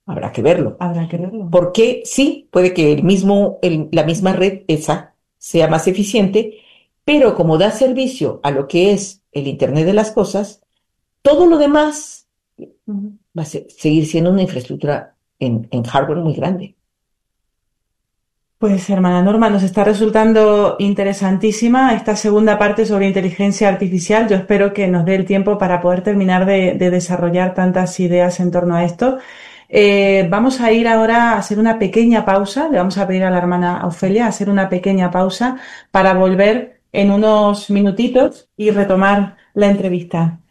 Habrá que verlo. Habrá que verlo. Porque sí, puede que la misma red esa sea más eficiente, pero como da servicio a lo que es el Internet de las cosas, todo lo demás Ujú. va a seguir siendo una infraestructura en hardware muy grande. Pues hermana Norma, nos está resultando interesantísima esta segunda parte sobre inteligencia artificial. Yo espero que nos dé el tiempo para poder terminar de desarrollar tantas ideas en torno a esto. Vamos a ir ahora a hacer una pequeña pausa. Le vamos a pedir a la hermana Ofelia hacer una pequeña pausa para volver en unos minutitos y retomar la entrevista.